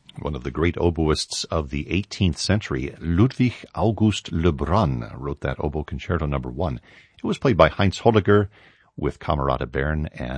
One of the great oboists of the 18th century, Ludwig August Lebrun, wrote that Oboe Concerto No. 1. It was played by Heinz Holliger with Camerata Bern and